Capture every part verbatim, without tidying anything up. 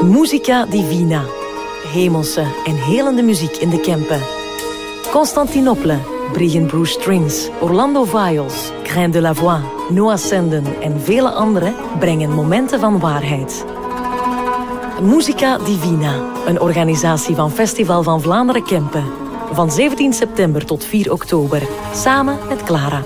Musica Divina. Hemelse en helende muziek in de Kempen. Constantinople, Briggen Bruce Strings, Orlando Viols, Grain de la Voix, Noah Senden en vele anderen brengen momenten van waarheid. Musica Divina, een organisatie van Festival van Vlaanderen Kempen. Van zeventien september tot vier oktober, samen met Clara.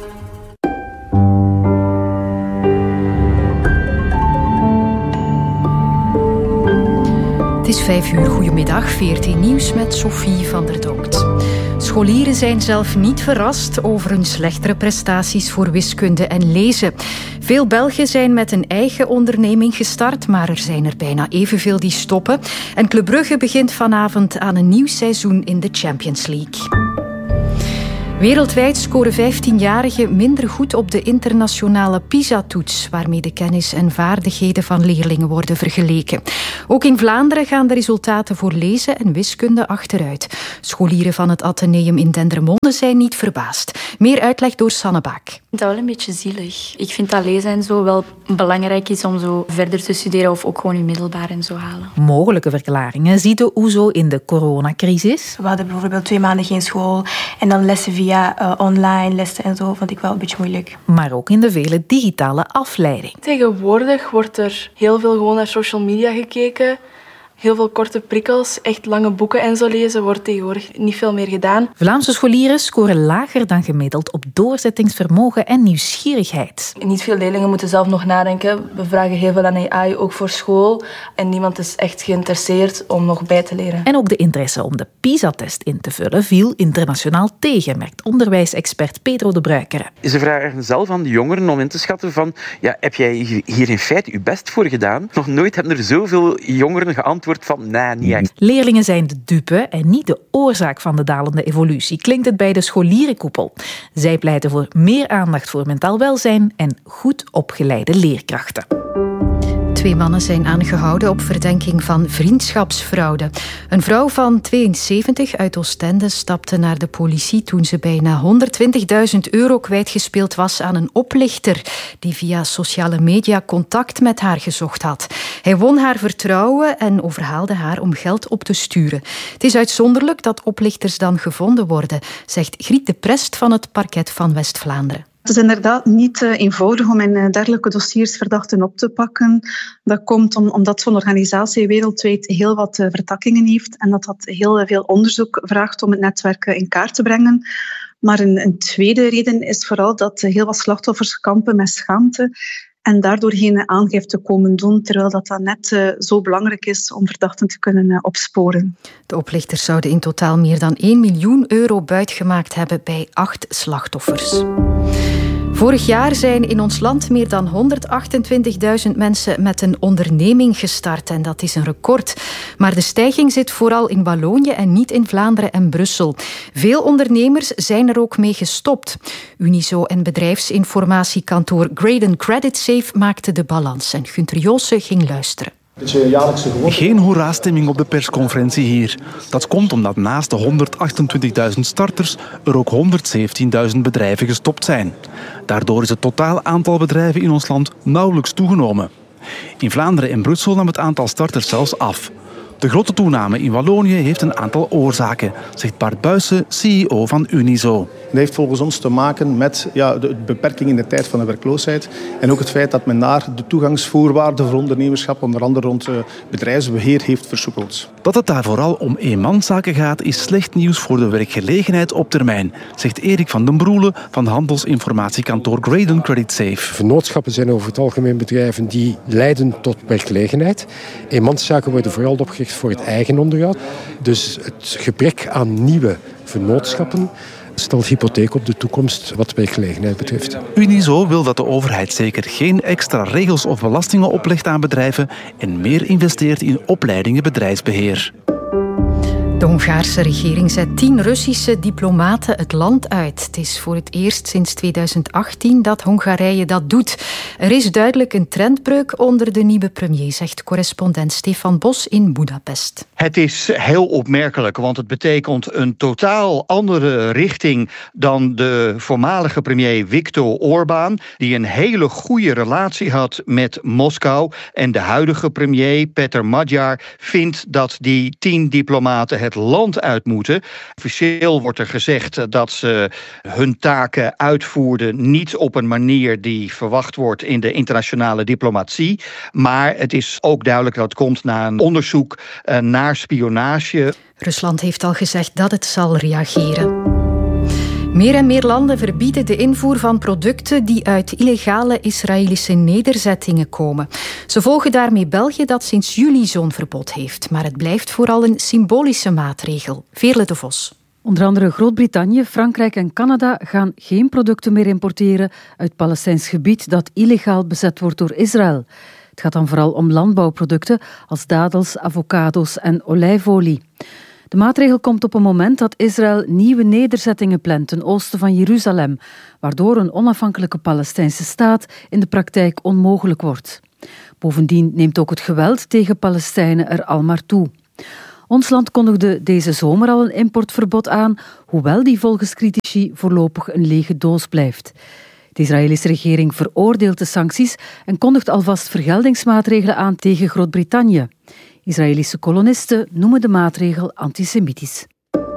Het is vijf uur, goedemiddag, V R T Nieuws met Sophie van der Donkt. Scholieren zijn zelf niet verrast over hun slechtere prestaties voor wiskunde en lezen. Veel Belgen zijn met een eigen onderneming gestart, maar er zijn er bijna evenveel die stoppen. En Club Brugge begint vanavond aan een nieuw seizoen in de Champions League. Wereldwijd scoren vijftienjarigen minder goed op de internationale PISA-toets, waarmee de kennis en vaardigheden van leerlingen worden vergeleken. Ook in Vlaanderen gaan de resultaten voor lezen en wiskunde achteruit. Scholieren van het Atheneum in Dendermonde zijn niet verbaasd. Meer uitleg door Sanne Baak. Ik vind dat wel een beetje zielig. Ik vind dat lezen en zo wel belangrijk is om zo verder te studeren of ook gewoon je middelbaar en zo halen. Mogelijke verklaringen ziet de O E S O in de coronacrisis. We hadden bijvoorbeeld twee maanden geen school en dan lessen via uh, online lessen en zo, vond ik wel een beetje moeilijk. Maar ook in de vele digitale afleiding. Tegenwoordig wordt er heel veel gewoon naar social media gekeken. Heel veel korte prikkels, echt lange boeken en zo lezen wordt tegenwoordig niet veel meer gedaan. Vlaamse scholieren scoren lager dan gemiddeld op doorzettingsvermogen en nieuwsgierigheid. Niet veel leerlingen moeten zelf nog nadenken. We vragen heel veel aan A I, ook voor school. En niemand is echt geïnteresseerd om nog bij te leren. En ook de interesse om de PISA-test in te vullen viel internationaal tegen, merkt onderwijsexpert Pedro de Bruikere. Ze vragen zelf aan de jongeren om in te schatten van, ja, heb jij hier in feite je best voor gedaan? Nog nooit hebben er zoveel jongeren geantwoord van, nee, niet echt. Leerlingen zijn de dupe en niet de oorzaak van de dalende evolutie, klinkt het bij de scholierenkoepel. Zij pleiten voor meer aandacht voor mentaal welzijn en goed opgeleide leerkrachten. Twee mannen zijn aangehouden op verdenking van vriendschapsfraude. Een vrouw van tweeënzeventig uit Oostende stapte naar de politie toen ze bijna honderdtwintigduizend euro kwijtgespeeld was aan een oplichter die via sociale media contact met haar gezocht had. Hij won haar vertrouwen en overhaalde haar om geld op te sturen. Het is uitzonderlijk dat oplichters dan gevonden worden, zegt Griet de Prest van het parket van West-Vlaanderen. Het is inderdaad niet uh, eenvoudig om in uh, dergelijke dossiers verdachten op te pakken. Dat komt om, omdat zo'n organisatie wereldwijd heel wat uh, vertakkingen heeft en dat dat heel uh, veel onderzoek vraagt om het netwerk uh, in kaart te brengen. Maar een, een tweede reden is vooral dat uh, heel wat slachtoffers kampen met schaamte en daardoor geen aangifte komen doen, terwijl dat dan net uh, zo belangrijk is om verdachten te kunnen uh, opsporen. De oplichters zouden in totaal meer dan één miljoen euro buitgemaakt hebben bij acht slachtoffers. Vorig jaar zijn in ons land meer dan honderdachtentwintigduizend mensen met een onderneming gestart en dat is een record. Maar de stijging zit vooral in Wallonië en niet in Vlaanderen en Brussel. Veel ondernemers zijn er ook mee gestopt. Unizo en bedrijfsinformatiekantoor Graydon Credit Safe maakten de balans en Gunther Joosse ging luisteren. Geen hoera-stemming op de persconferentie hier. Dat komt omdat naast de honderdachtentwintigduizend starters er ook honderdzeventienduizend bedrijven gestopt zijn. Daardoor is het totaal aantal bedrijven in ons land nauwelijks toegenomen. In Vlaanderen en Brussel nam het aantal starters zelfs af. De grote toename in Wallonië heeft een aantal oorzaken, zegt Bart Buijsen, C E O van Unizo. Dat heeft volgens ons te maken met ja, de beperking in de tijd van de werkloosheid en ook het feit dat men daar de toegangsvoorwaarden voor ondernemerschap, onder andere rond uh, bedrijfsbeheer, heeft versoepeld. Dat het daar vooral om eenmanszaken gaat, is slecht nieuws voor de werkgelegenheid op termijn, zegt Erik van den Broele van handelsinformatiekantoor Graydon Credit Safe. Vennootschappen zijn over het algemeen bedrijven die leiden tot werkgelegenheid. Eenmanszaken worden vooral opgericht voor het eigen onderhoud. Dus het gebrek aan nieuwe vennootschappen stelt hypotheek op de toekomst wat werkgelegenheid betreft. Unizo wil dat de overheid zeker geen extra regels of belastingen oplegt aan bedrijven en meer investeert in opleidingen bedrijfsbeheer. De De Hongaarse regering zet tien Russische diplomaten het land uit. Het is voor het eerst sinds tweeduizend achttien dat Hongarije dat doet. Er is duidelijk een trendbreuk onder de nieuwe premier, zegt correspondent Stefan Bos in Budapest. Het is heel opmerkelijk, want het betekent een totaal andere richting dan de voormalige premier Viktor Orbán, die een hele goede relatie had met Moskou. En de huidige premier Peter Magyar vindt dat die tien diplomaten het land uit moeten. Officieel wordt er gezegd dat ze hun taken uitvoerden niet op een manier die verwacht wordt in de internationale diplomatie. Maar het is ook duidelijk dat het komt na een onderzoek naar spionage. Rusland heeft al gezegd dat het zal reageren. Meer en meer landen verbieden de invoer van producten die uit illegale Israëlische nederzettingen komen. Ze volgen daarmee België, dat sinds juli zo'n verbod heeft. Maar het blijft vooral een symbolische maatregel. Veerle de Vos. Onder andere Groot-Brittannië, Frankrijk en Canada gaan geen producten meer importeren uit Palestijns gebied dat illegaal bezet wordt door Israël. Het gaat dan vooral om landbouwproducten als dadels, avocado's en olijfolie. De maatregel komt op een moment dat Israël nieuwe nederzettingen plant ten oosten van Jeruzalem, waardoor een onafhankelijke Palestijnse staat in de praktijk onmogelijk wordt. Bovendien neemt ook het geweld tegen Palestijnen er al maar toe. Ons land kondigde deze zomer al een importverbod aan, hoewel die volgens critici voorlopig een lege doos blijft. De Israëlische regering veroordeelt de sancties en kondigt alvast vergeldingsmaatregelen aan tegen Groot-Brittannië. Israëlische kolonisten noemen de maatregel antisemitisch.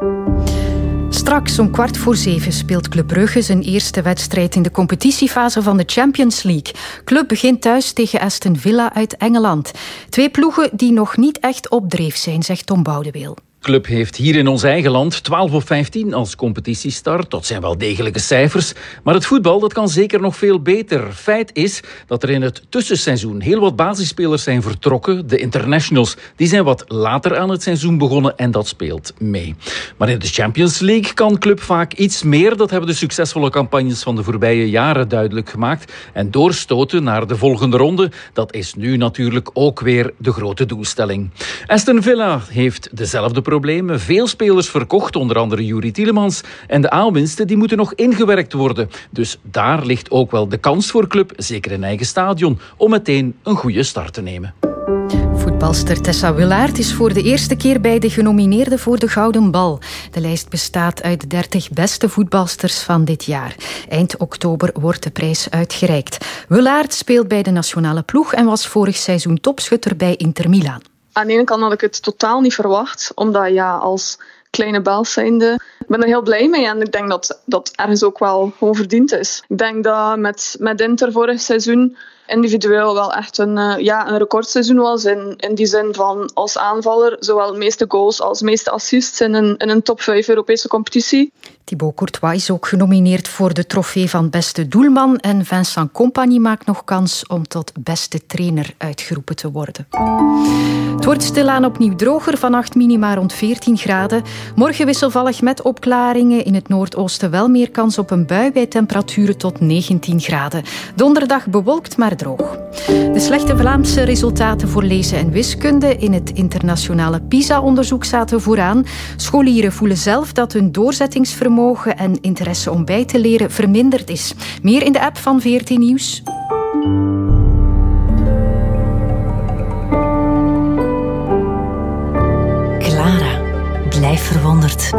Straks om kwart voor zeven speelt Club Brugge zijn eerste wedstrijd in de competitiefase van de Champions League. Club begint thuis tegen Aston Villa uit Engeland. Twee ploegen die nog niet echt op dreef zijn, zegt Tom Boudeweel. Club heeft hier in ons eigen land twaalf op vijftien als competitiestart. Dat zijn wel degelijke cijfers. Maar het voetbal dat kan zeker nog veel beter. Feit is dat er in het tussenseizoen heel wat basisspelers zijn vertrokken. De internationals die zijn wat later aan het seizoen begonnen en dat speelt mee. Maar in de Champions League kan Club vaak iets meer. Dat hebben de succesvolle campagnes van de voorbije jaren duidelijk gemaakt. En doorstoten naar de volgende ronde, dat is nu natuurlijk ook weer de grote doelstelling. Aston Villa heeft dezelfde problemen. Veel spelers verkocht, onder andere Yuri Tielemans. En de aanwinsten die moeten nog ingewerkt worden. Dus daar ligt ook wel de kans voor Club, zeker in eigen stadion, om meteen een goede start te nemen. Voetbalster Tessa Willaert is voor de eerste keer bij de genomineerden voor de Gouden Bal. De lijst bestaat uit de dertig beste voetbalsters van dit jaar. Eind oktober wordt de prijs uitgereikt. Willaert speelt bij de nationale ploeg en was vorig seizoen topschutter bij Inter Milaan. Aan de ene kant had ik het totaal niet verwacht, omdat ja, als kleine Belg zijnde, ik ben er heel blij mee en ik denk dat dat ergens ook wel gewoon verdiend is. Ik denk dat met, met Inter vorig seizoen individueel wel echt een, uh, ja, een recordseizoen was. In, in die zin van als aanvaller zowel de meeste goals als de meeste assists in een, in een top vijf Europese competitie. Thibaut Courtois is ook genomineerd voor de trofee van beste doelman en Vincent Kompany maakt nog kans om tot beste trainer uitgeroepen te worden. Het wordt stilaan opnieuw droger, vannacht minima rond veertien graden. Morgen wisselvallig met opklaringen, in het noordoosten wel meer kans op een bui bij temperaturen tot negentien graden. Donderdag bewolkt maar droog. De slechte Vlaamse resultaten voor lezen en wiskunde in het internationale PISA-onderzoek zaten vooraan. Scholieren voelen zelf dat hun doorzettingsvermogen en interesse om bij te leren verminderd is. Meer in de app van V R T Nieuws. Clara, blijf verwonderd.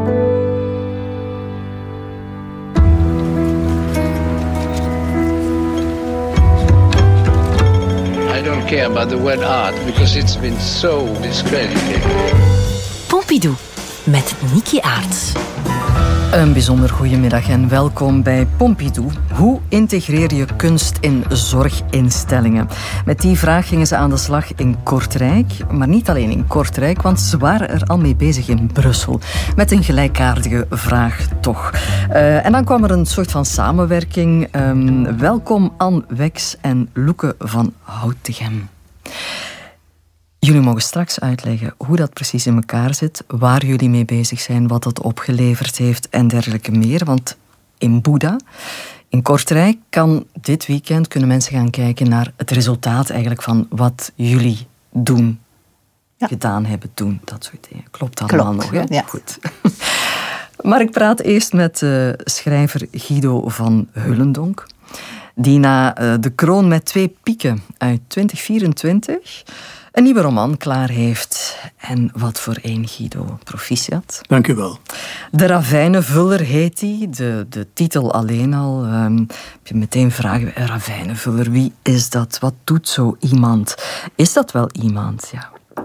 I don't care about the word art because it's been so discredited. Pompidou met Niki Aerts. Een bijzonder goedemiddag en welkom bij Pompidou. Hoe integreer je kunst in zorginstellingen? Met die vraag gingen ze aan de slag in Kortrijk. Maar niet alleen in Kortrijk, want ze waren er al mee bezig in Brussel. Met een gelijkaardige vraag toch. Uh, en dan kwam er een soort van samenwerking. Um, welkom Anne Wex en Loeke van Houtegem. Jullie mogen straks uitleggen hoe dat precies in elkaar zit, waar jullie mee bezig zijn, wat dat opgeleverd heeft en dergelijke meer. Want in Buda, in Kortrijk, kan dit weekend kunnen mensen gaan kijken naar het resultaat eigenlijk van wat jullie doen. ja. gedaan hebben toen. Dat soort dingen. Klopt allemaal Klopt, nog, hè? Ja. Goed. Maar ik praat eerst met uh, schrijver Guido van Hullendonck, die na uh, De Kroon met twee pieken uit twintig vierentwintig een nieuwe roman klaar heeft. En wat voor een, Guido. Proficiat. Dank u wel. De Ravijnenvuller heet die. De, de titel alleen al. Um, heb je meteen vragen. Ravijnenvuller, wie is dat? Wat doet zo iemand? Is dat wel iemand? Ja,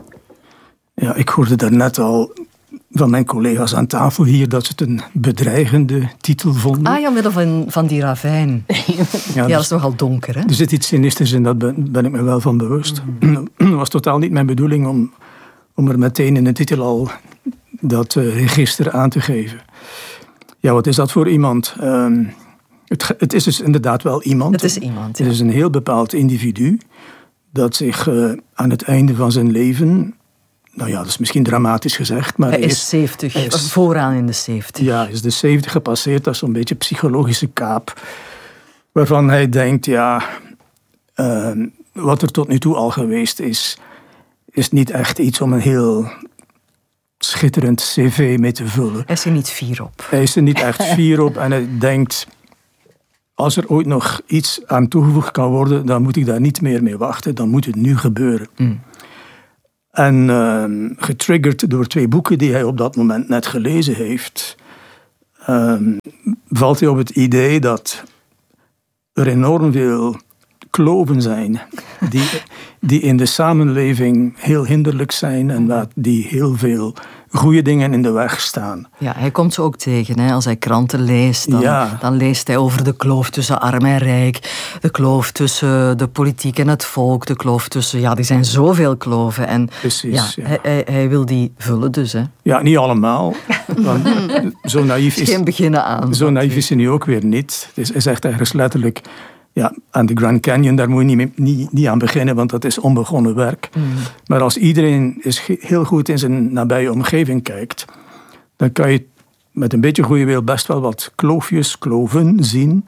ja ik hoorde daarnet al van mijn collega's aan tafel hier dat ze het een bedreigende titel vonden. Ah ja, middel van, van die ravijn. ja, ja, dat is nogal donker, hè? Er zit iets sinisters in, daar ben, ben ik me wel van bewust. Mm. Het was totaal niet mijn bedoeling om, om er meteen in de titel al dat uh, register aan te geven. Ja, wat is dat voor iemand? Um, het, het is dus inderdaad wel iemand. Het is iemand, ja. Het is een heel bepaald individu dat zich uh, aan het einde van zijn leven... Nou ja, dat is misschien dramatisch gezegd, maar hij, hij is, is zeventig, hij is, vooraan in de zeventig. Ja, hij is de zeventig gepasseerd, dat is zo'n beetje psychologische kaap. Waarvan hij denkt, ja, uh, wat er tot nu toe al geweest is, is niet echt iets om een heel schitterend cv mee te vullen. Hij is er niet fier op. Hij is er niet echt fier op en hij denkt, als er ooit nog iets aan toegevoegd kan worden, dan moet ik daar niet meer mee wachten, dan moet het nu gebeuren. Mm. En uh, getriggerd door twee boeken die hij op dat moment net gelezen heeft, uh, valt hij op het idee dat er enorm veel kloven zijn die, die in de samenleving heel hinderlijk zijn en dat die heel veel goede dingen in de weg staan. Ja, hij komt ze ook tegen. Hè. Als hij kranten leest, dan, ja. dan leest hij over de kloof tussen arm en rijk. De kloof tussen de politiek en het volk. De kloof tussen... Ja, er zijn zoveel kloven. En Precies, ja, ja. Hij, hij, hij wil die vullen dus. Hè. Ja, niet allemaal. Want zo naïef is, geen beginnen aan. Zo naïef is hij nu ook weer niet. Het is, hij zegt eigenlijk letterlijk... Ja, aan de Grand Canyon, daar moet je niet, niet, niet aan beginnen, want dat is onbegonnen werk. Mm. Maar als iedereen eens heel goed in zijn nabije omgeving kijkt, dan kan je met een beetje goede wil best wel wat kloofjes, kloven zien,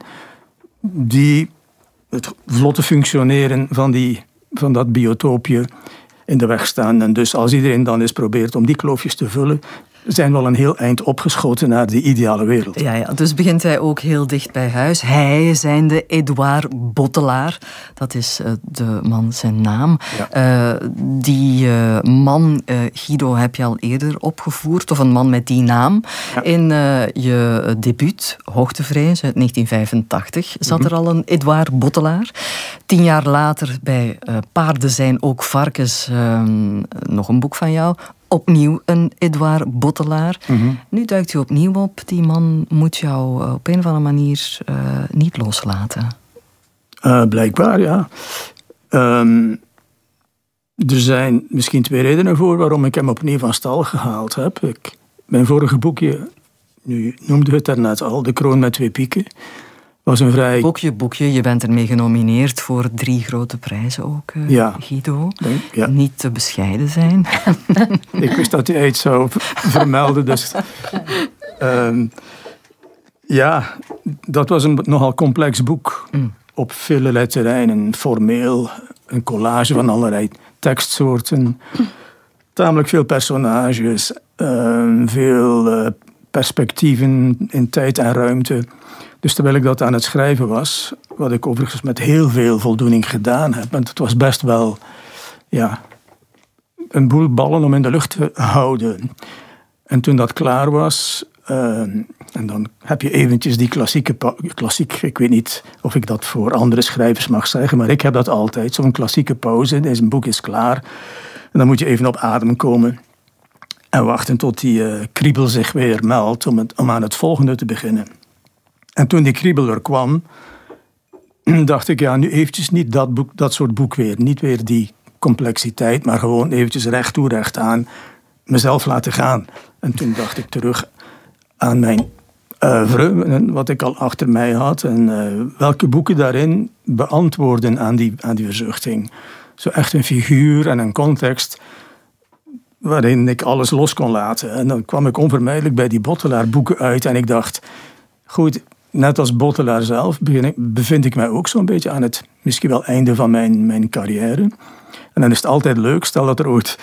die het vlotte functioneren van, die, van dat biotoopje in de weg staan. En dus als iedereen dan eens probeert om die kloofjes te vullen, zijn wel een heel eind opgeschoten naar die ideale wereld. Ja, ja, dus begint hij ook heel dicht bij huis. Hij zijnde Edouard Bottelaar. Dat is uh, de man zijn naam. Ja. Uh, die uh, man, uh, Guido, heb je al eerder opgevoerd. Of een man met die naam. Ja. In uh, je debuut, Hoogtevrees, uit negentien vijfentachtig, zat er al een Edouard Bottelaar. Tien jaar later bij uh, Paarden zijn ook varkens. Uh, nog een boek van jou. Opnieuw een Edouard Bottelaar. Mm-hmm. Nu duikt hij opnieuw op. Die man moet jou op een of andere manier uh, niet loslaten. Uh, blijkbaar, ja. Um, er zijn misschien twee redenen voor waarom ik hem opnieuw van stal gehaald heb. Ik, mijn vorige boekje, nu noemde het daarnet al, De Kroon met twee pieken, was een vrij... Boekje, boekje. Je bent ermee genomineerd voor drie grote prijzen ook, uh, ja. Guido. Denk, ja. Niet te bescheiden zijn. Ik wist dat hij iets zou vermelden, dus... Um, ja, dat was een nogal complex boek. Mm. Op vele terreinen, formeel, een collage van allerlei tekstsoorten. Mm. Tamelijk veel personages, uh, veel uh, perspectieven in tijd en ruimte... Dus terwijl ik dat aan het schrijven was, wat ik overigens met heel veel voldoening gedaan heb, want het was best wel ja, een boel ballen om in de lucht te houden. En toen dat klaar was, uh, en dan heb je eventjes die klassieke, klassiek, ik weet niet of ik dat voor andere schrijvers mag zeggen, maar ik heb dat altijd, zo'n klassieke pauze, deze boek is klaar. En dan moet je even op adem komen en wachten tot die uh, kriebel zich weer meldt om, het, om aan het volgende te beginnen. En toen die kriebel er kwam, dacht ik, ja, nu eventjes niet dat, boek, dat soort boek weer. Niet weer die complexiteit, maar gewoon eventjes recht toe, recht aan mezelf laten gaan. En toen dacht ik terug aan mijn oeuvre, wat ik al achter mij had. En uh, welke boeken daarin beantwoorden aan die, aan die verzuchting. Zo echt een figuur en een context waarin ik alles los kon laten. En dan kwam ik onvermijdelijk bij die Bottelaar boeken uit en ik dacht, goed... Net als Bottelaar zelf begin ik, bevind ik mij ook zo'n beetje aan het misschien wel einde van mijn, mijn carrière. En dan is het altijd leuk, stel dat er ooit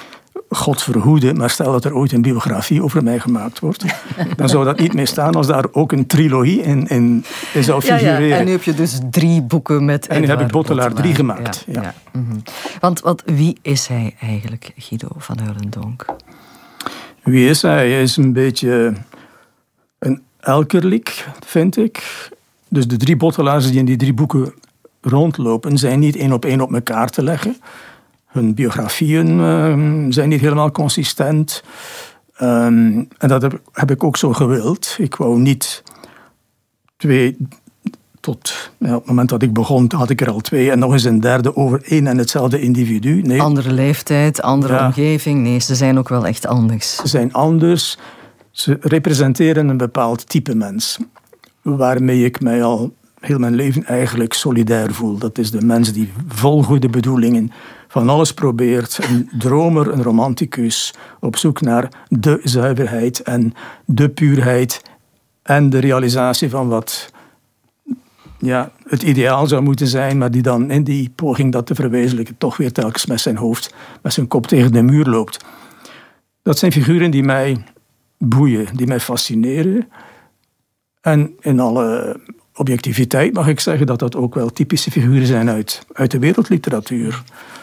God verhoede, maar stel dat er ooit een biografie over mij gemaakt wordt, dan zou dat niet meer staan als daar ook een trilogie in, in, in zou figureren. Ja, ja. En nu heb je dus drie boeken met En nu heb ik Bottelaar drie gemaakt. Ja, ja. Ja. Mm-hmm. Want wat, wie is hij eigenlijk, Guido van Hullendonck? Wie is hij? Hij is een beetje een elkerlik, vind ik. Dus de drie Bottelaars die in die drie boeken rondlopen, zijn niet één op één op elkaar te leggen. Hun biografieën uh, zijn niet helemaal consistent. Um, en dat heb, heb ik ook zo gewild. Ik wou niet twee... Tot ja, op het moment dat ik begon, had ik er al twee en nog eens een derde over één en hetzelfde individu. Nee. Andere leeftijd, andere ja. omgeving. Nee, ze zijn ook wel echt anders. Ze zijn anders. Ze representeren een bepaald type mens. Waarmee ik mij al heel mijn leven eigenlijk solidair voel. Dat is de mens die vol goede bedoelingen van alles probeert. Een dromer, een romanticus. Op zoek naar de zuiverheid en de puurheid. En de realisatie van wat... Ja, het ideaal zou moeten zijn, maar die dan in die poging dat te verwezenlijken toch weer telkens met zijn hoofd, met zijn kop tegen de muur loopt. Dat zijn figuren die mij boeien, die mij fascineren. En in alle objectiviteit mag ik zeggen dat dat ook wel typische figuren zijn uit, uit de wereldliteratuur.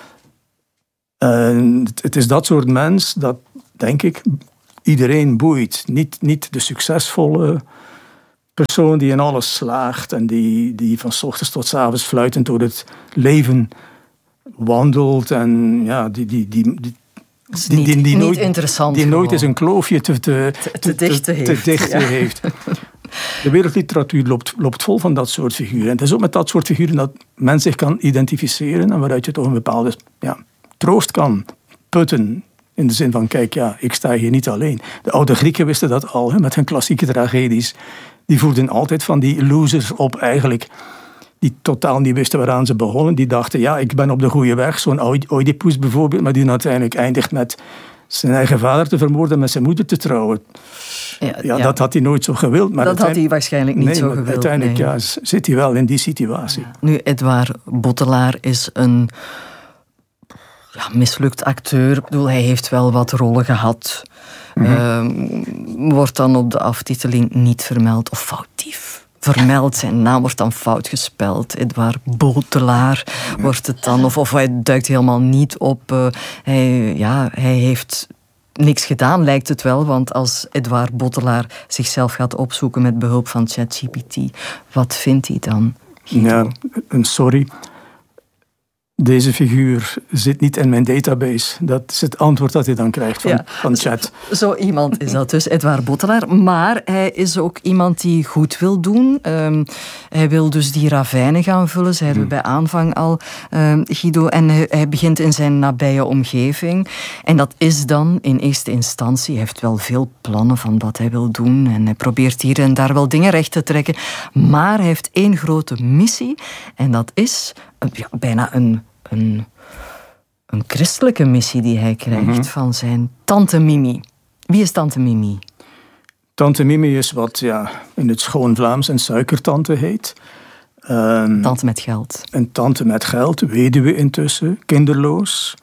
En het is dat soort mens dat, denk ik, iedereen boeit. Niet, niet de succesvolle persoon die in alles slaagt en die, die van 's ochtends tot 's avonds fluitend door het leven wandelt en ja, die, die, die, die, die, niet, die, die, niet nooit, interessant die nooit gewoon. eens een kloofje te, te, te, te dichten te, heeft. Te dichten Ja. heeft. De wereldliteratuur loopt, loopt vol van dat soort figuren. En het is ook met dat soort figuren dat men zich kan identificeren en waaruit je toch een bepaalde ja, troost kan putten. In de zin van, kijk, ja, ik sta hier niet alleen. De oude Grieken wisten dat al, hè, met hun klassieke tragedies. Die voerden altijd van die losers op eigenlijk, die totaal niet wisten waaraan ze begonnen. Die dachten, ja, ik ben op de goede weg. Zo'n Oedipus bijvoorbeeld, maar die uiteindelijk eindigt met zijn eigen vader te vermoorden en met zijn moeder te trouwen. Ja, ja, ja. Dat had hij nooit zo gewild. Maar dat had hij waarschijnlijk niet nee, zo gewild. Uiteindelijk nee. ja, zit hij wel in die situatie. Ja. Nu, Edouard Bottelaar is een ja, mislukt acteur. Ik bedoel, hij heeft wel wat rollen gehad. Mm-hmm. Uh, wordt dan op de aftiteling niet vermeld of foutief vermeld. Zijn naam wordt dan fout gespeld. Edouard Bottelaar wordt het dan. Of, of hij duikt helemaal niet op. Uh, hij, ja, hij heeft niks gedaan, lijkt het wel. Want als Edouard Bottelaar zichzelf gaat opzoeken met behulp van ChatGPT, wat vindt hij dan? Guido? Ja, een sorry. Deze figuur zit niet in mijn database. Dat is het antwoord dat hij dan krijgt van, ja, van chat. Zo, zo iemand is dat dus, Edouard Bottelaar. Maar hij is ook iemand die goed wil doen. Um, hij wil dus die ravijnen gaan vullen, zeiden we bij aanvang al, um, Guido. En hij, hij begint in zijn nabije omgeving. En dat is dan in eerste instantie, hij heeft wel veel plannen van wat hij wil doen. En hij probeert hier en daar wel dingen recht te trekken. Maar hij heeft één grote missie. En dat is ja, bijna een, een, een christelijke missie die hij krijgt mm-hmm. van zijn tante Mimi. Wie is tante Mimi? Tante Mimi is wat ja, in het schoon Vlaams een suikertante heet. Um, tante met geld. Een tante met geld, weduwe intussen, kinderloos.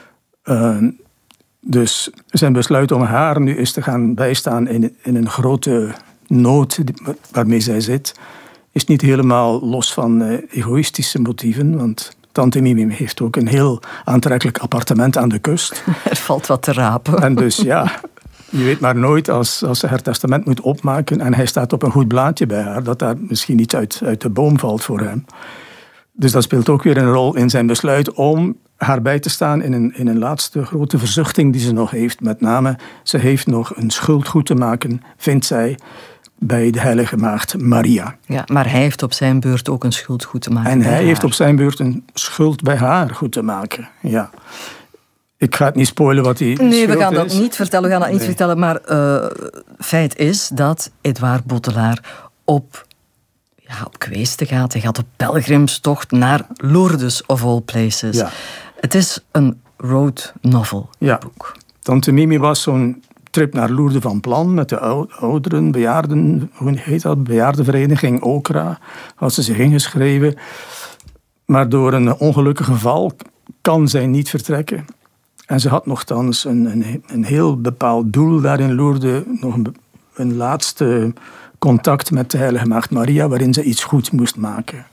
Um, dus zijn besluit om haar nu eens te gaan bijstaan in, in een grote nood waarmee zij zit, is niet helemaal los van uh, egoïstische motieven, want tante Mimi heeft ook een heel aantrekkelijk appartement aan de kust. Er valt wat te rapen. En dus ja, je weet maar nooit als, als ze haar testament moet opmaken en hij staat op een goed blaadje bij haar, dat daar misschien iets uit, uit de boom valt voor hem. Dus dat speelt ook weer een rol in zijn besluit om haar bij te staan in een, in een laatste grote verzuchting die ze nog heeft. Met name, ze heeft nog een schuld goed te maken, vindt zij, bij de heilige maagd Maria. Ja, maar hij heeft op zijn beurt ook een schuld goed te maken. En hij haar. heeft op zijn beurt een schuld bij haar goed te maken. Ja. Ik ga het niet spoilen wat die Nee, schuld we gaan is. dat niet vertellen. We gaan dat nee. niet vertellen. Maar uh, feit is dat Edouard Bottelaar op, ja, op kweesten gaat. Hij gaat op pelgrimstocht naar Lourdes, of all places. Ja. Het is een road novel ja. boek. Tante Mimi was zo'n trip naar Lourdes van plan met de ouderen, bejaarden, hoe heet dat, bejaardenvereniging Okra, had ze zich ingeschreven. Maar door een ongelukkig geval kan zij niet vertrekken. En ze had nogthans een, een, een heel bepaald doel daar in Lourdes. Nog een, een laatste contact met de Heilige Maagd Maria, waarin ze iets goeds moest maken.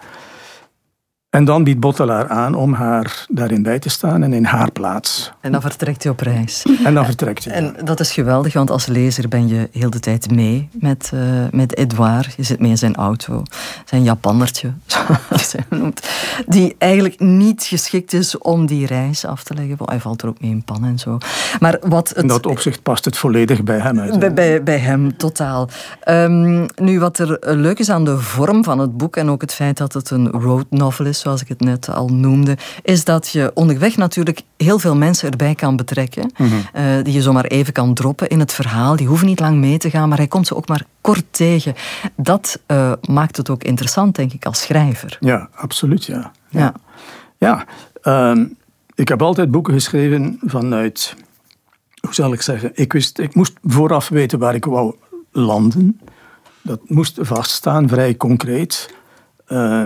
En dan biedt Bottelaar aan om haar daarin bij te staan en in haar plaats. En dan vertrekt hij op reis. En dan vertrekt hij. En dat is geweldig, want als lezer ben je heel de tijd mee met, uh, met Edouard. Je zit mee in zijn auto, zijn Japannertje, zoals hij noemt, die eigenlijk niet geschikt is om die reis af te leggen. Hij valt er ook mee in pan en zo. Maar wat het, in dat opzicht past het volledig bij hem uit. Bij, bij, bij hem, totaal. Um, nu, wat er leuk is aan de vorm van het boek en ook het feit dat het een road novel is, zoals ik het net al noemde, is dat je onderweg natuurlijk heel veel mensen erbij kan betrekken, mm-hmm. uh, die je zomaar even kan droppen in het verhaal. Die hoeven niet lang mee te gaan, maar hij komt ze ook maar kort tegen. Dat uh, maakt het ook interessant, denk ik, als schrijver. Ja, absoluut, ja. Ja, ja. ja um, ik heb altijd boeken geschreven vanuit, hoe zal ik zeggen, ik, wist, ik moest vooraf weten waar ik wou landen. Dat moest vaststaan, vrij concreet. Uh,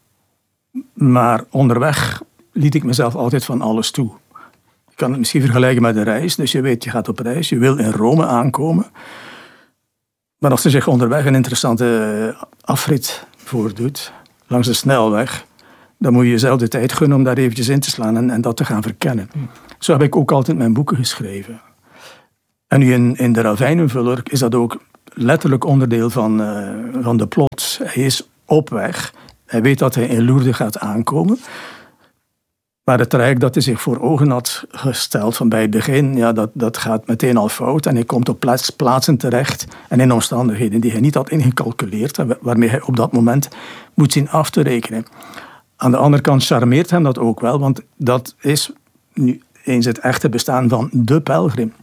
Maar onderweg liet ik mezelf altijd van alles toe. Je kan het misschien vergelijken met een reis. Dus je weet, je gaat op reis, je wil in Rome aankomen. Maar als er zich onderweg een interessante afrit voordoet, langs de snelweg, dan moet je jezelf de tijd gunnen om daar eventjes in te slaan en, en dat te gaan verkennen. Zo heb ik ook altijd mijn boeken geschreven. En nu in, in de Ravijnenvuller is dat ook letterlijk onderdeel van, uh, van de plot. Hij is op weg. Hij weet dat hij in Lourdes gaat aankomen. Maar het traject dat hij zich voor ogen had gesteld van bij het begin, ja, dat, dat gaat meteen al fout. En hij komt op plaats, plaatsen terecht en in omstandigheden die hij niet had ingecalculeerd, waarmee hij op dat moment moet zien af te rekenen. Aan de andere kant charmeert hem dat ook wel, want dat is nu eens het echte bestaan van de pelgrim.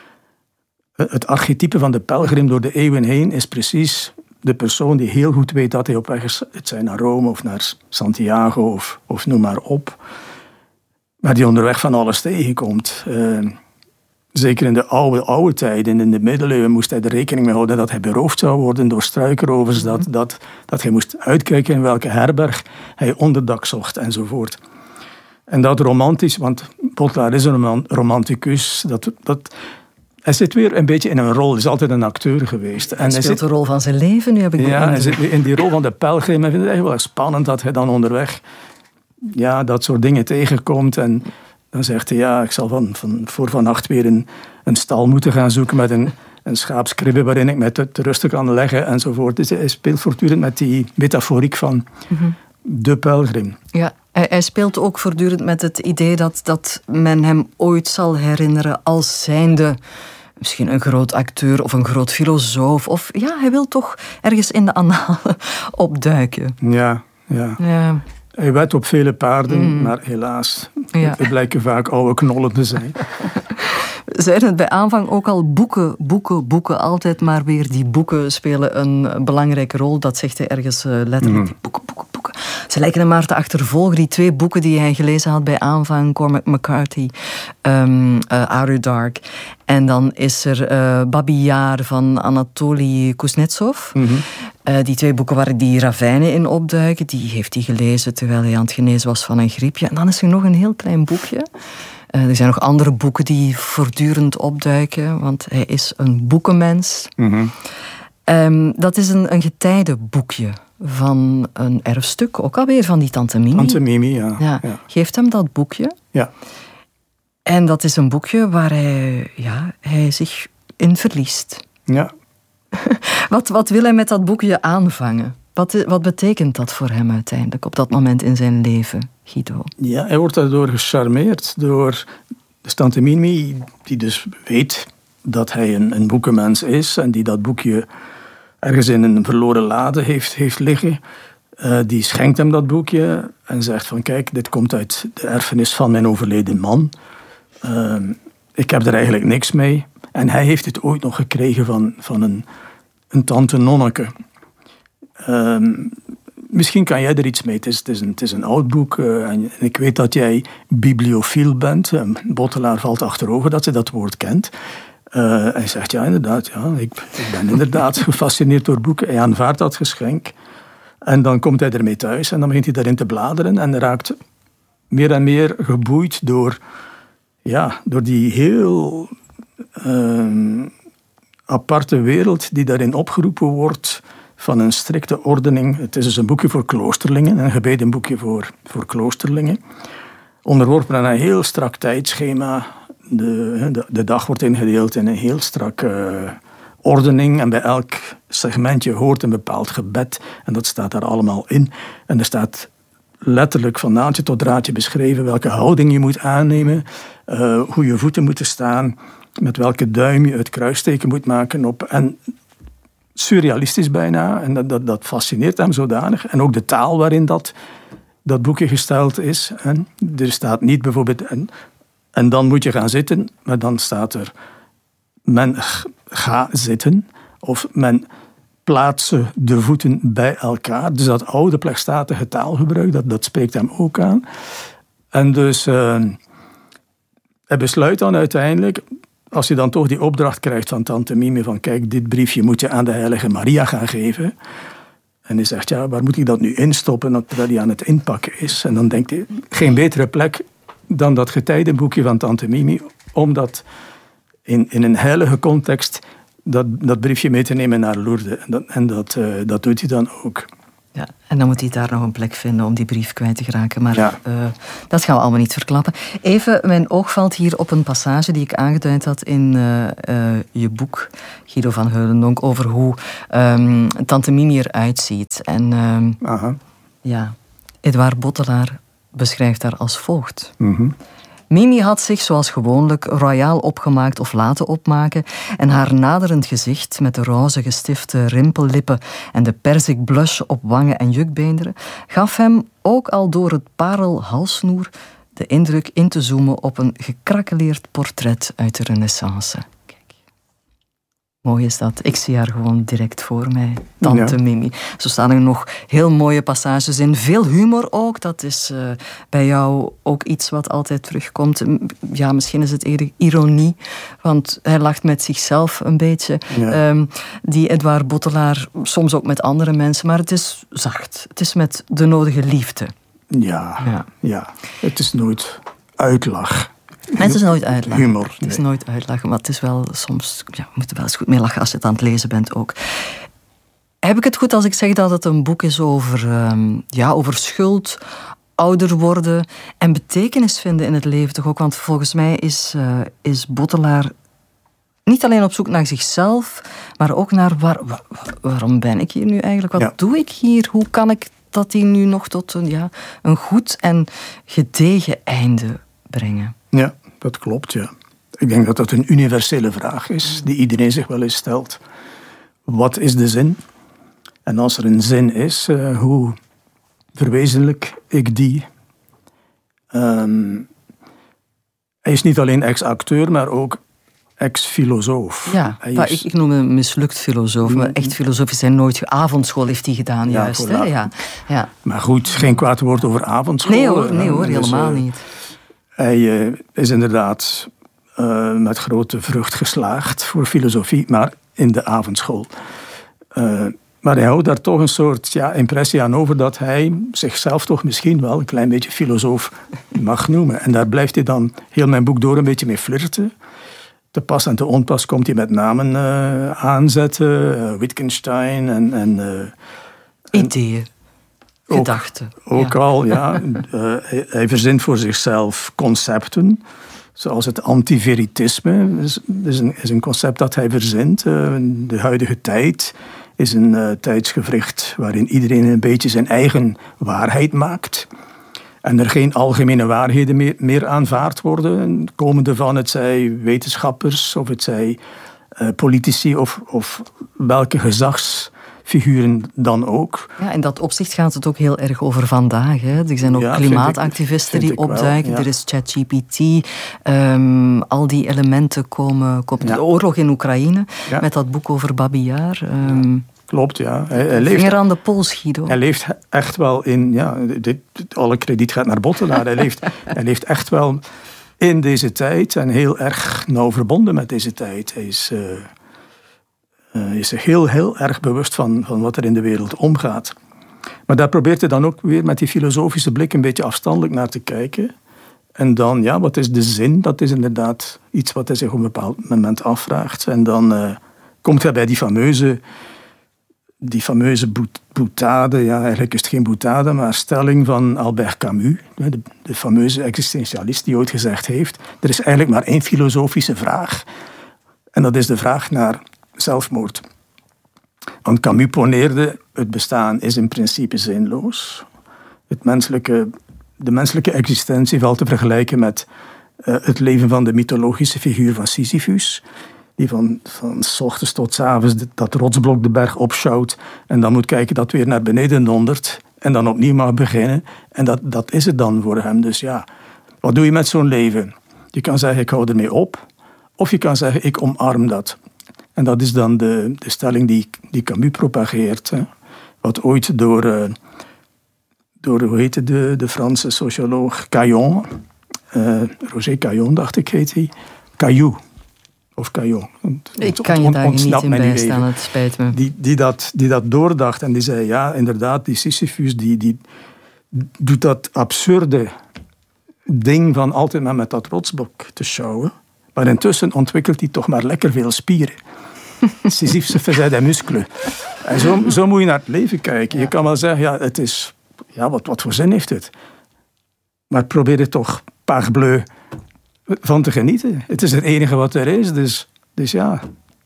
Het archetype van de pelgrim door de eeuwen heen is precies de persoon die heel goed weet dat hij op weg is, het zij naar Rome of naar Santiago of, of noem maar op, maar die onderweg van alles tegenkomt. Uh, zeker in de oude, oude tijden, in de middeleeuwen, moest hij er rekening mee houden dat hij beroofd zou worden door struikrovers, mm-hmm. dat, dat, dat hij moest uitkijken in welke herberg hij onderdak zocht enzovoort. En dat romantisch, want Bottelaar is een romanticus, dat... dat hij zit weer een beetje in een rol. Hij is altijd een acteur geweest. Hij en speelt hij zit, de rol van zijn leven. Nu heb ik ja, hij zit in die rol van de pelgrim. Hij vindt het echt wel spannend dat hij dan onderweg ja, dat soort dingen tegenkomt. En dan zegt hij, ja, ik zal van, van, voor vannacht weer een, een stal moeten gaan zoeken met een, een schaapskribbe waarin ik mij te, te rustig kan leggen enzovoort. Dus hij speelt voortdurend met die metaforiek van mm-hmm. de pelgrim. Ja. Hij speelt ook voortdurend met het idee dat, dat men hem ooit zal herinneren als zijnde misschien een groot acteur of een groot filosoof. Of ja, hij wil toch ergens in de annalen opduiken. Ja, ja. ja. Hij wedt op vele paarden, mm. maar helaas, ja. het blijken vaak oude knollen te zijn. We zeiden het bij aanvang ook al, boeken, boeken, boeken. Altijd maar weer die boeken spelen een belangrijke rol. Dat zegt hij ergens uh, letterlijk. Mm. Die boeken, boeken, boeken. Ze lijken hem maar te achtervolgen. Die twee boeken die hij gelezen had bij aanvang. Cormac McCarthy, um, uh, Outer Dark. En dan is er uh, Babiyar van Anatoly Kuznetsov. Mm-hmm. Uh, die twee boeken waar die ravijnen in opduiken. Die heeft hij gelezen terwijl hij aan het genezen was van een griepje. En dan is er nog een heel klein boekje. Uh, er zijn nog andere boeken die voortdurend opduiken, want hij is een boekenmens. Mm-hmm. Um, dat is een, een getijdenboekje van een erfstuk, ook alweer van die tante Mimi. Tante Mimi, ja. ja. ja. Geeft hem dat boekje. Ja. En dat is een boekje waar hij, ja, hij zich in verliest. Ja. wat, wat wil hij met dat boekje aanvangen? Wat, wat betekent dat voor hem uiteindelijk op dat moment in zijn leven, Guido? Ja, hij wordt daardoor gecharmeerd door de tante Mimi, die dus weet dat hij een, een boekenmens is en die dat boekje ergens in een verloren lade heeft, heeft liggen. Uh, die schenkt hem dat boekje en zegt van kijk, dit komt uit de erfenis van mijn overleden man. Uh, ik heb er eigenlijk niks mee. En hij heeft het ooit nog gekregen van, van een, een tante Nonneke. Uh, misschien kan jij er iets mee. Het is, het is, een, het is een oud boek. Uh, en ik weet dat jij bibliofiel bent. Uh, Bottelaar valt achterover dat ze dat woord kent. Uh, hij zegt, ja inderdaad, ja, ik, ik ben inderdaad gefascineerd door boeken. Hij aanvaardt dat geschenk. En dan komt hij ermee thuis en dan begint hij daarin te bladeren. En hij raakt meer en meer geboeid door ja, door die heel uh, aparte wereld die daarin opgeroepen wordt van een strikte ordening. Het is dus een boekje voor kloosterlingen, een gebeden boekje voor, voor kloosterlingen. Onderworpen aan een heel strak tijdschema. De, de, de dag wordt ingedeeld in een heel strak uh, ordening. En bij elk segmentje hoort een bepaald gebed. En dat staat daar allemaal in. En er staat letterlijk van naaldje tot draadje beschreven welke houding je moet aannemen. Uh, hoe je voeten moeten staan. Met welke duim je het kruisteken moet maken op. En surrealistisch bijna. En dat, dat, dat fascineert hem zodanig. En ook de taal waarin dat, dat boekje gesteld is. En er staat niet bijvoorbeeld... En, en dan moet je gaan zitten. Maar dan staat er... Men ga zitten. Of men plaatsen de voeten bij elkaar. Dus dat oude plechtstatige taalgebruik, dat, dat spreekt hem ook aan. En dus... Uh, hij besluit dan uiteindelijk... Als je dan toch die opdracht krijgt van tante Mimi van kijk, dit briefje moet je aan de heilige Maria gaan geven. En hij zegt, ja, waar moet ik dat nu instoppen terwijl hij aan het inpakken is? En dan denkt hij, geen betere plek dan dat getijdenboekje van tante Mimi, om dat in, in een heilige context dat, dat briefje mee te nemen naar Lourdes. En dat, en dat, uh, dat doet hij dan ook. Ja, en dan moet hij daar nog een plek vinden om die brief kwijt te geraken. Maar ja. uh, dat gaan we allemaal niet verklappen. Even, mijn oog valt hier op een passage die ik aangeduid had in uh, uh, je boek, Guido van Heulendonk, over hoe um, tante Mimi eruit ziet. En um, Aha. ja, Edouard Bottelaar beschrijft haar als volgt. Mm-hmm. Mimi had zich zoals gewoonlijk royaal opgemaakt of laten opmaken en haar naderend gezicht met de roze gestifte rimpellippen en de perzikblush op wangen en jukbeenderen gaf hem, ook al door het parelhalssnoer, de indruk in te zoomen op een gekrakeleerd portret uit de Renaissance. Kijk. Mooi is dat. Ik zie haar gewoon direct voor mij. Tante ja. Mimi. Zo staan er nog heel mooie passages in. Veel humor ook. Dat is uh, bij jou ook iets wat altijd terugkomt. Ja, misschien is het eerder ironie. Want hij lacht met zichzelf een beetje. Ja. Um, die Edouard Bottelaar, soms ook met andere mensen. Maar het is zacht. Het is met de nodige liefde. Ja, ja. ja. Het is nooit uitlach. Het is nooit uitlachen. Humor. Het is nee. nooit uitlachen, maar het is wel soms... Ja, we moeten wel eens goed mee lachen als je het aan het lezen bent ook. Heb ik het goed als ik zeg dat het een boek is over, um, ja, over schuld, ouder worden en betekenis vinden in het leven toch ook? Want volgens mij is, uh, is Bottelaar niet alleen op zoek naar zichzelf, maar ook naar waar, waar, waarom ben ik hier nu eigenlijk? Wat ja. doe ik hier? Hoe kan ik dat hier nu nog tot een, ja, een goed en gedegen einde brengen? Ja, dat klopt, ja. Ik denk dat dat een universele vraag is, die iedereen zich wel eens stelt. Wat is de zin? En als er een zin is, uh, hoe verwezenlijk ik die? Um, hij is niet alleen ex-acteur, maar ook ex-filosoof. Ja, is... ik, ik noem hem een mislukt filosoof, mm. maar echt filosofisch zijn nooit... Avondschool heeft hij gedaan, ja, juist. Hè? Ja, ja. Maar goed, geen kwaad woord over avondschool. Nee hoor, nee, hoor helemaal dus, uh, niet. Hij uh, is inderdaad uh, met grote vrucht geslaagd voor filosofie, maar in de avondschool. Uh, maar hij houdt daar toch een soort ja, impressie aan over dat hij zichzelf toch misschien wel een klein beetje filosoof mag noemen. En daar blijft hij dan heel mijn boek door een beetje mee flirten. Te pas en te onpas komt hij met namen uh, aanzetten. Uh, Wittgenstein en... en uh, Ideeën. Gedachten. Ook, ook ja. al, ja. Uh, hij, hij verzint voor zichzelf concepten, zoals het antiveritisme. Dat is, is, een, is een concept dat hij verzint. Uh, de huidige tijd is een uh, tijdsgewricht waarin iedereen een beetje zijn eigen waarheid maakt. En er geen algemene waarheden meer, meer aanvaard worden. Komende van het zij wetenschappers of het zij uh, politici of, of welke gezagsfiguren dan ook. Ja, in dat opzicht gaat het ook heel erg over vandaag. Hè. Er zijn ook ja, klimaatactivisten die opduiken. Wel, ja. Er is ChatGPT. Um, al die elementen komen... komen ja. De oorlog in Oekraïne, ja. met dat boek over Babi Yar. Um, ja. Klopt, ja. Hij, hij leeft, vinger aan de pols, Guido. Hij leeft echt wel in... Ja, dit, alle krediet gaat naar Bottelaar. hij, leeft, hij leeft echt wel in deze tijd en heel erg nauw verbonden met deze tijd. Hij is, uh, uh, is zich heel, heel erg bewust van, van wat er in de wereld omgaat. Maar daar probeert hij dan ook weer met die filosofische blik een beetje afstandelijk naar te kijken. En dan, ja, wat is de zin? Dat is inderdaad iets wat hij zich op een bepaald moment afvraagt. En dan uh, komt hij bij die fameuze, die fameuze boutade, ja, eigenlijk is het geen boutade, maar stelling van Albert Camus, de, de fameuze existentialist die ooit gezegd heeft, er is eigenlijk maar één filosofische vraag. En dat is de vraag naar zelfmoord. Want Camus poneerde, het bestaan is in principe zinloos. Het menselijke, de menselijke existentie valt te vergelijken met uh, het leven van de mythologische figuur van Sisyphus, die van, van 's ochtends tot 's avonds dat rotsblok de berg opschouwt en dan moet kijken dat het weer naar beneden dondert en dan opnieuw mag beginnen. En dat, dat is het dan voor hem. Dus ja, wat doe je met zo'n leven? Je kan zeggen, ik hou ermee op. Of je kan zeggen, ik omarm dat. En dat is dan de, de stelling die, die Camus propageert. Hè. Wat ooit door, uh, door hoe heette de, de Franse socioloog Caillon, uh, Roger Caillon dacht ik heet hij, Caillou. Of Caillon. Ik kan je daar niet in bijstaan, het spijt me. Die, die, dat, die dat doordacht en die zei, ja, inderdaad, die Sisyphus, die, die doet dat absurde ding van altijd maar met dat rotsblok te sjouwen. Maar intussen ontwikkelt hij toch maar lekker veel spieren. Sisyphus faisait des muscles. En zo, zo moet je naar het leven kijken. Je kan wel zeggen, ja, het is, ja, wat, wat voor zin heeft het? Maar probeer er toch parbleu van te genieten. Het is het enige wat er is, dus, dus ja,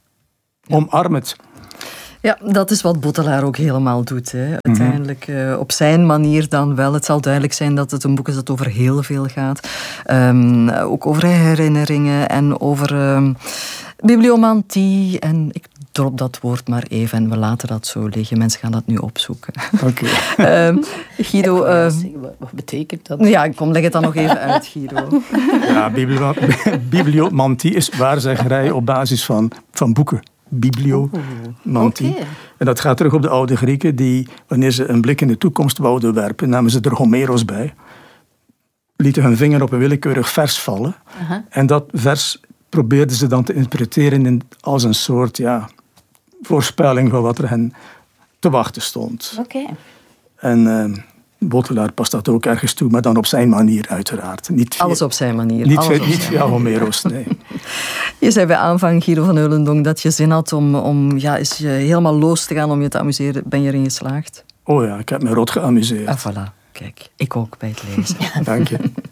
omarm het. Ja, dat is wat Bottelaar ook helemaal doet. Hè. Uiteindelijk uh, op zijn manier dan wel. Het zal duidelijk zijn dat het een boek is dat over heel veel gaat. Um, ook over herinneringen en over um, bibliomantie. En ik drop dat woord maar even en we laten dat zo liggen. Mensen gaan dat nu opzoeken. Oké. Okay. um, Guido... Uh, wat betekent dat? Ja, kom, leg het dan nog even uit, Guido. Ja, bibliomantie is waarzeggerij op basis van, van boeken. Bibliomantie. Okay. En dat gaat terug op de oude Grieken die, wanneer ze een blik in de toekomst wouden werpen, namen ze er Homeros bij, lieten hun vinger op een willekeurig vers vallen. Uh-huh. En dat vers probeerden ze dan te interpreteren in, als een soort ja, voorspelling van wat er hen te wachten stond. Oké. Okay. En uh, Bottelaar past dat ook ergens toe, maar dan op zijn manier uiteraard. Niet via, Alles op zijn manier. Niet, Alles via, niet via Homeros, nee. Je zei bij aanvang, Guido van Eulendonk, dat je zin had om, om ja, eens je helemaal los te gaan om je te amuseren. Ben je erin geslaagd? Oh ja, ik heb me rot geamuseerd. Ah, voilà. Kijk, ik ook bij het lezen. Dank je.